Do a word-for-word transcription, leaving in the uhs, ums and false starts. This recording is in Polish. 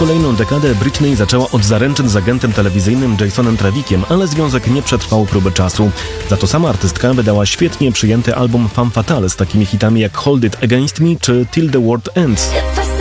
kolejną dekadę Britney zaczęła od zaręczyn z agentem telewizyjnym Jasonem Trevickiem, ale związek nie przetrwał próby czasu. Za to sama artystka wydała świetnie przyjęty album Femme Fatale z takimi hitami jak Hold It Against Me czy Till the World Ends.